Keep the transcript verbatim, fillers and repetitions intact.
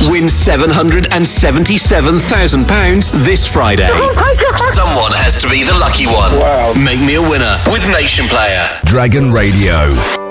Win seven hundred seventy-seven thousand pounds this Friday. Oh my God. Someone has to be the lucky one. Wow. Make me a winner with Nation Player. Dragon Radio.